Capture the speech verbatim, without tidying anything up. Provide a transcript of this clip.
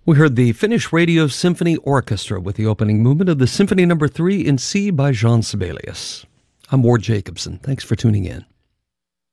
We heard the Finnish Radio Symphony Orchestra with the opening movement of the Symphony Number three in C by Jean Sibelius. I'm Ward Jacobson. Thanks for tuning in.